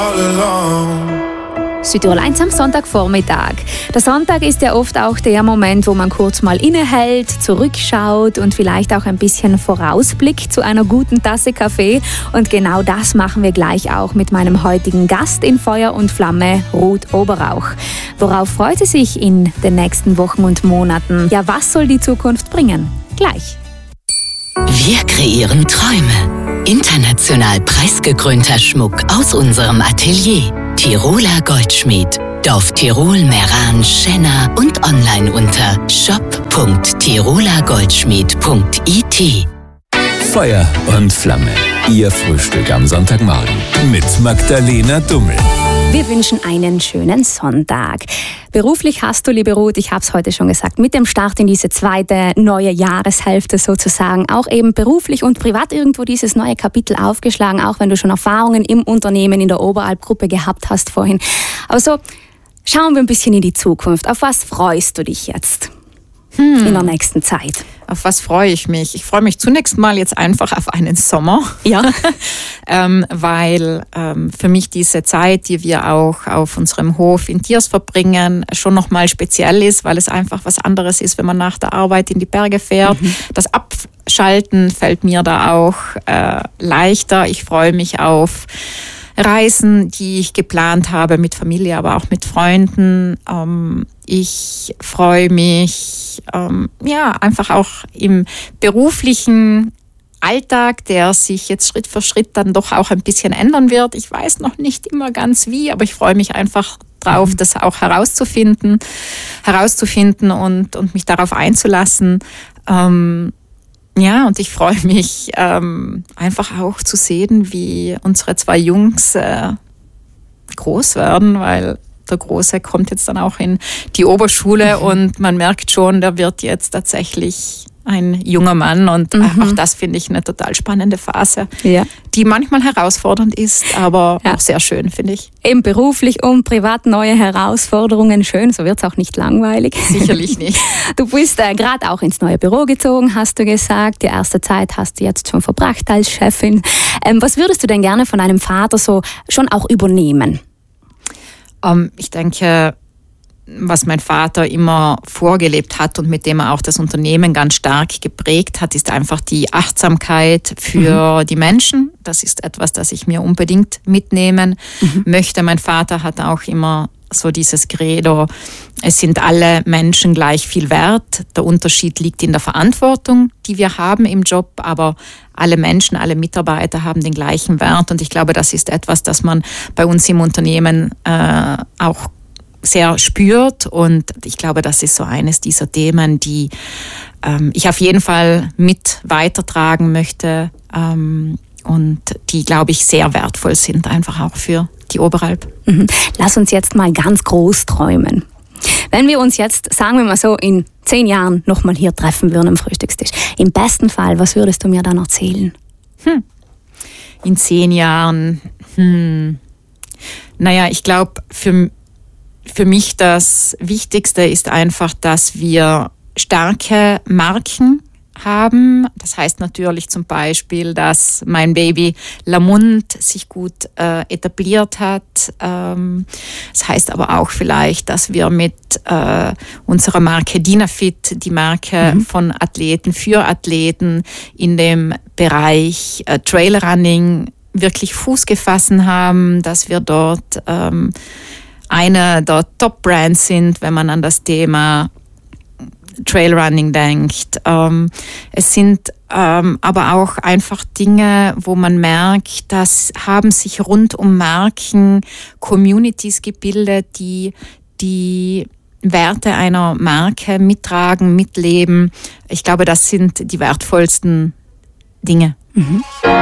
Südtirol 1 am Sonntagvormittag. Der Sonntag ist ja oft auch der Moment, wo man kurz mal innehält, zurückschaut und vielleicht auch ein bisschen vorausblickt zu einer guten Tasse Kaffee. Und genau das machen wir gleich auch mit meinem heutigen Gast in Feuer und Flamme, Ruth Oberrauch. Worauf freut sie sich in den nächsten Wochen und Monaten? Ja, was soll die Zukunft bringen? Gleich. Wir kreieren Träume. International preisgekrönter Schmuck aus unserem Atelier. Tiroler Goldschmied. Dorf Tirol, Meran, Schenna und online unter shop.tirolergoldschmied.it. Feuer und Flamme. Ihr Frühstück am Sonntagmorgen mit Magdalena Dummel. Wir wünschen einen schönen Sonntag. Beruflich hast du, liebe Ruth, ich habe es heute schon gesagt, mit dem Start in diese zweite neue Jahreshälfte sozusagen, auch eben beruflich und privat irgendwo dieses neue Kapitel aufgeschlagen, auch wenn du schon Erfahrungen im Unternehmen, in der Oberalp-Gruppe gehabt hast vorhin. Aber so, schauen wir ein bisschen in die Zukunft. Auf was freust du dich jetzt in der nächsten Zeit? Auf was freue ich mich? Ich freue mich zunächst mal jetzt einfach auf einen Sommer, ja. Weil für mich diese Zeit, die wir auch auf unserem Hof in Tiers verbringen, schon nochmal speziell ist, weil es einfach was anderes ist, wenn man nach der Arbeit in die Berge fährt. Das Abschalten fällt mir da auch leichter. Ich freue mich auf Reisen, die ich geplant habe mit Familie, aber auch mit Freunden. Ich freue mich einfach auch im beruflichen Alltag, der sich jetzt Schritt für Schritt dann doch auch ein bisschen ändern wird. Ich weiß noch nicht immer ganz wie, aber ich freue mich einfach drauf, das auch herauszufinden und mich darauf einzulassen. Und ich freue mich einfach auch zu sehen, wie unsere zwei Jungs groß werden, weil der Große kommt jetzt dann auch in die Oberschule und man merkt schon, der wird jetzt tatsächlich ein junger Mann und auch das finde ich eine total spannende Phase, die manchmal herausfordernd ist, aber auch sehr schön, finde ich. Eben beruflich und privat neue Herausforderungen, schön, so wird es auch nicht langweilig. Sicherlich nicht. Du bist gerade auch ins neue Büro gezogen, hast du gesagt. Die erste Zeit hast du jetzt schon verbracht als Chefin. Was würdest du denn gerne von deinem Vater so schon auch übernehmen? Ich denke, was mein Vater immer vorgelebt hat und mit dem er auch das Unternehmen ganz stark geprägt hat, ist einfach die Achtsamkeit für die Menschen. Das ist etwas, das ich mir unbedingt mitnehmen möchte. Mein Vater hat auch immer so dieses Credo, es sind alle Menschen gleich viel wert. Der Unterschied liegt in der Verantwortung, die wir haben im Job, aber alle Menschen, alle Mitarbeiter haben den gleichen Wert. Und ich glaube, das ist etwas, das man bei uns im Unternehmen auch sehr spürt. Und ich glaube, das ist so eines dieser Themen, die ich auf jeden Fall mit weitertragen möchte und die, glaube ich, sehr wertvoll sind, einfach auch für die Oberalp. Lass uns jetzt mal ganz groß träumen. Wenn wir uns jetzt, sagen wir mal so, in 10 Jahren nochmal hier treffen würden am Frühstückstisch, im besten Fall, was würdest du mir dann erzählen? In 10 Jahren, ich glaube, für mich das Wichtigste ist einfach, dass wir starke Marken haben. Das heißt natürlich zum Beispiel, dass mein Baby Lamund sich gut etabliert hat. Das heißt aber auch vielleicht, dass wir mit unserer Marke Dinafit, die Marke von Athleten für Athleten in dem Bereich Trailrunning wirklich Fuß gefasst haben, dass wir dort eine der Top-Brands sind, wenn man an das Thema Trailrunning denkt. Es sind aber auch einfach Dinge, wo man merkt, dass haben sich rund um Marken Communities gebildet, die die Werte einer Marke mittragen, mitleben. Ich glaube, das sind die wertvollsten Dinge.